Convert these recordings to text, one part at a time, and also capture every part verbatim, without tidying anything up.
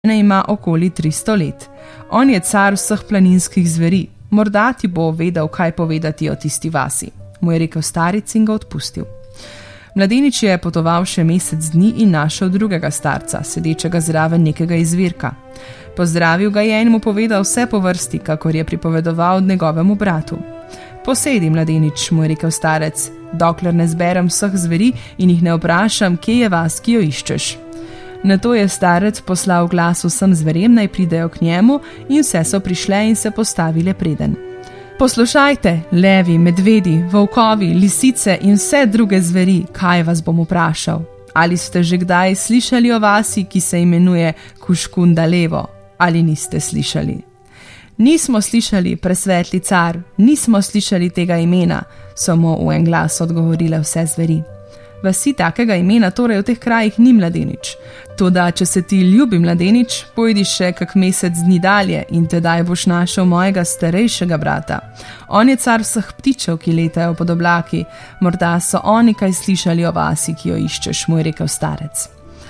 ima okoli tristo let. On je car vseh planinskih zveri. Morda ti bo vedel, kaj povedati o tisti vasi, mu je rekel starec in ga odpustil. Mladenič je potoval še mesec dni in našel drugega starca, sedečega zraven nekega izvirka. Pozdravil ga je in mu povedal vse po vrsti, kakor je pripovedoval njegovemu bratu. Posedi, mladenič, mu je rekel starec, dokler ne zberem vseh zveri in jih ne vprašam, kje je vas, ki jo iščeš. Nato je starec poslal glas vsem zverem, naj pridejo k njemu, in vse so prišle in se postavile preden. Poslušajte, levi, medvedi, volkovi, lisice in vse druge zveri, kaj vas bom vprašal. Ali ste že kdaj slišali o vasi, ki se imenuje Kuškundalevo? Ali niste slišali? Nismo slišali, presvetli car, nismo slišali tega imena, so mu v en glas odgovorile vse zveri. Vasi takega imena torej v teh krajih ni, mladenič. Toda, če se ti ljubi, mladenič, pojdi še kak mesec dni dalje in tedaj boš našel mojega starejšega brata. On je car vseh ptičev, ki letajo pod oblaki. Morda so oni kaj slišali o vasi, ki jo iščeš, mu je rekel starec.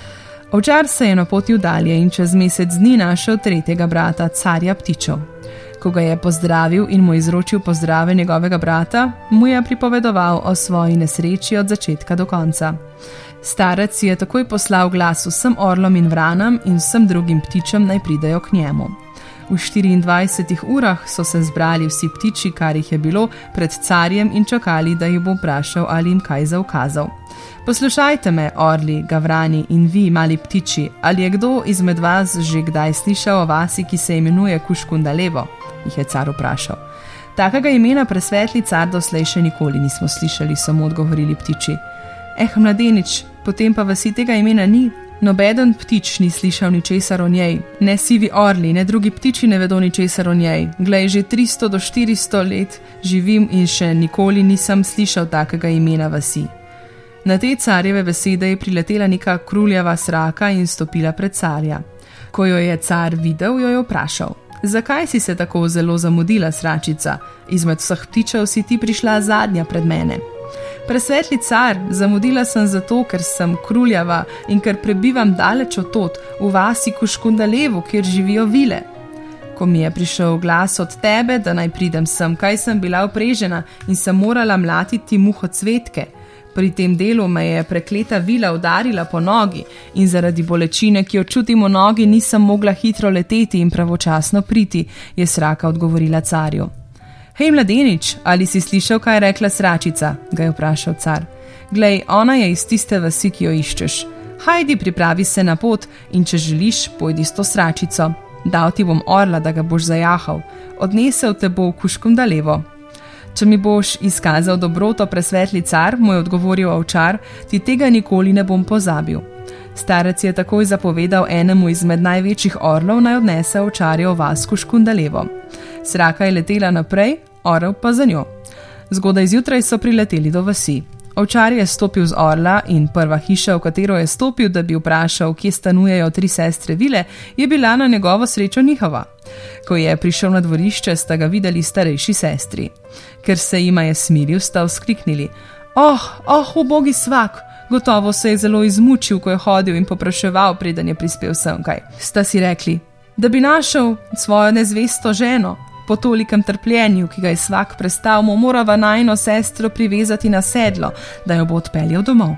Ovčar se je napotil dalje in čez mesec dni našel tretjega brata, carja ptičev. Ko ga je pozdravil in mu izročil pozdrave njegovega brata, mu je pripovedoval o svoji nesreči od začetka do konca. Starec je takoj poslal glas vsem orlom in vranam in vsem drugim ptičem, naj pridejo k njemu. V štiriindvajsetih urah so se zbrali vsi ptiči, kar jih je bilo, pred carjem in čakali, da jih bo vprašal ali jim kaj zaukazal. Poslušajte me, orli, gavrani in vi, mali ptiči, ali je kdo izmed vas že kdaj slišal o vasi, ki se imenuje Kuškundalevo? Jih je car vprašal. Takega imena, presvetli car, doslej še nikoli nismo slišali, so mu odgovorili ptiči. Eh, mladenič, potem pa vasi tega imena ni. Nobeden ptič ni slišal ničesar o njej, ne sivi orli, ne drugi ptiči ne vedo ničesar o njej. Glej, že tristo do štiristo let živim in še nikoli nisem slišal takega imena vasi. Na te carjeve besede je priletela neka kruljava sraka in stopila pred carja. Ko jo je car videl, jo je vprašal. Zakaj si se tako zelo zamudila, sračica? Izmed vseh ptičev si ti prišla zadnja pred mene. Presvetli car, zamudila sem zato, ker sem kruljava in ker prebivam daleč od tod, v vasi Kuškundalevo, kjer živijo vile. Ko mi je prišel glas od tebe, da naj pridem sem, kaj sem bila uprežena in sem morala mlatiti muhocvetke. Pri tem delu me je prekleta vila udarila po nogi in zaradi bolečine, ki jo čutim v nogi, nisem mogla hitro leteti in pravočasno priti, je sraka odgovorila carju. Hej, mladenič, ali si slišal, kaj je rekla sračica? Ga je vprašal car. Glej, ona je iz tiste vasi, ki jo iščeš. Hajdi, pripravi se na pot in če želiš, pojdi s to sračico. Dal ti bom orla, da ga boš zajahal. Odnesel te bo v Kuškundalevo. Če mi boš izkazal dobroto, presvetli car, mu je odgovoril ovčar, ti tega nikoli ne bom pozabil. Starec je takoj zapovedal enemu izmed največjih orlov, naj odnese ovčarja v vas Kuškundalevo. Sraka je letela naprej, orel pa za njo. Zgodaj zjutraj so prileteli do vasi. Ovčar je stopil z orla in prva hiša, v katero je stopil, da bi vprašal, kje stanujejo tri sestre vile, je bila na njegovo srečo njihova. Ko je prišel na dvorišče, sta ga videli starejši sestri. Ker se jima je smiril, sta vzkliknili: Oh, oh, ubogi svak! Gotovo se je zelo izmučil, ko je hodil in popraševal, preden je prispel semkaj. Sta si rekli, da bi našel svojo nezvesto ženo. Po tolikem trpljenju, ki ga je svak prestal, mu morava najino sestro privezati na sedlo, da jo bo odpeljal domov.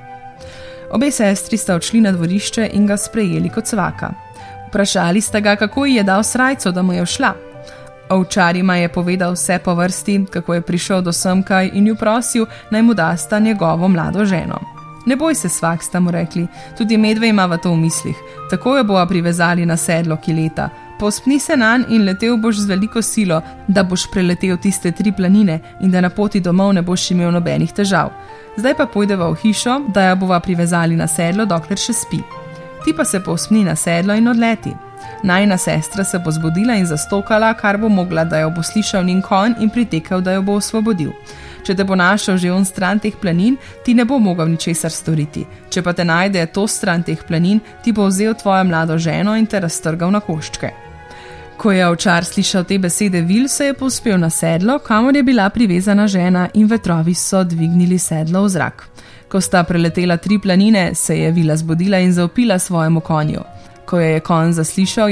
Obe sestri sta odšli na dvorišče in ga sprejeli kot svaka. Vprašali sta ga, kako ji je dal srajco, da mu je všla. Ovčar jima je povedal vse po vrsti, kako je prišel do semkaj in ju prosil, naj mu dasta njegovo mlado ženo. Ne boj se, svak, sta mu rekli, tudi medve imava to v mislih, tako jo bova privezali na sedlo, ki leta. Povzpni se nanj in letel boš z veliko silo, da boš preletel tiste tri planine in da na poti domov ne boš imel nobenih težav. Zdaj pa pojdeva v hišo, da jo bova privezali na sedlo, dokler še spi. Ti pa se povzpni na sedlo in odleti. Najina sestra se bo zbudila in zastokala, kar bo mogla, da jo bo slišal njen konj in pritekel, da jo bo osvobodil. Če te bo našel že on stran teh planin, ti ne bo mogel ničesar storiti. Če pa te najde to stran teh planin, ti bo vzel tvojo mlado ženo in te raztrgal na koščke. Ko je ovčar slišal te besede vil, se je povzpel na sedlo, kamor je bila privezana žena, in vetrovi so dvignili sedlo v zrak. Ko sta preletela tri planine, se je vila zbudila in zavpila svojemu konju. Ko jo je konj zaslišal,